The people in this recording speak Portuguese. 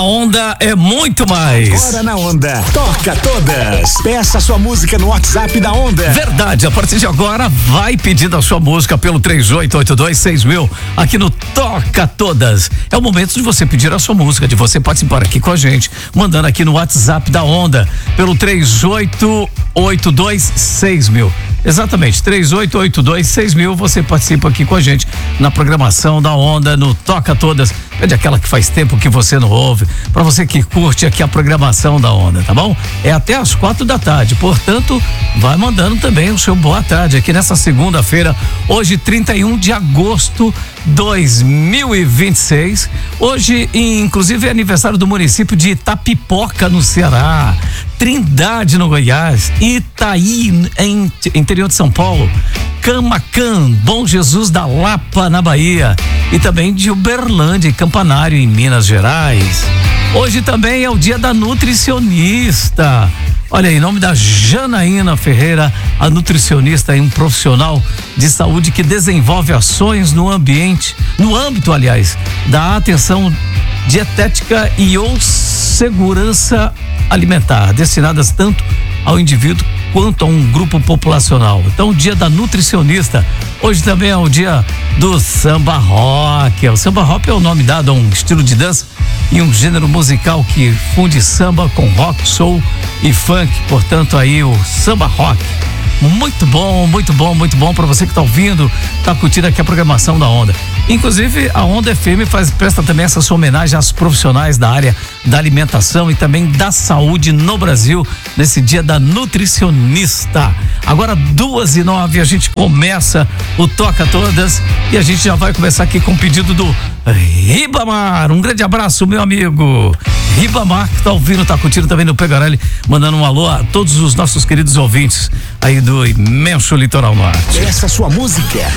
Onda é muito mais. Agora na Onda, toca todas. Peça sua música no WhatsApp da Onda. Verdade, a partir de agora vai pedindo a sua música pelo 38826000 aqui no Toca Todas. É o momento de você pedir a sua música, de você participar aqui com a gente, mandando aqui no WhatsApp da Onda pelo 38826000. Exatamente, 38826000, você participa aqui com a gente na programação da Onda no Toca Todas. Pede aquela que faz tempo que você não ouve, pra você que curte aqui a programação da Onda, tá bom? É até às 4 da tarde, portanto, vai mandando também o seu boa tarde aqui nessa segunda-feira, hoje 31 de agosto 2026. Hoje, inclusive, é aniversário do município de Itapipoca, no Ceará, Trindade, no Goiás, Itaí, em interior de São Paulo, Camacan, Bom Jesus da Lapa, na Bahia, e também de Uberlândia e Campanário, em Minas Gerais. Hoje também é o dia da nutricionista. Olha aí, em nome da Janaína Ferreira, a nutricionista é um profissional de saúde que desenvolve ações no âmbito, aliás, da atenção dietética e ou segurança alimentar, destinadas tanto ao indivíduo quanto a um grupo populacional. Então, o dia da nutricionista. Hoje também é o dia do samba rock. O samba rock é o nome dado a um estilo de dança e um gênero musical que funde samba com rock, soul e funk. Portanto, aí o samba rock. Muito bom, muito bom, muito bom para você que tá ouvindo, tá curtindo aqui a programação da Onda. Inclusive, a Onda FM presta também essa sua homenagem aos profissionais da área da alimentação e também da saúde no Brasil, nesse dia da nutricionista. Agora, 2:09, a gente começa o Toca Todas e a gente já vai começar aqui com o pedido do Ribamar. Um grande abraço, meu amigo Ribamar, que tá ouvindo, tá curtindo também no Pegarelli, mandando um alô a todos os nossos queridos ouvintes aí do imenso litoral norte. Essa sua música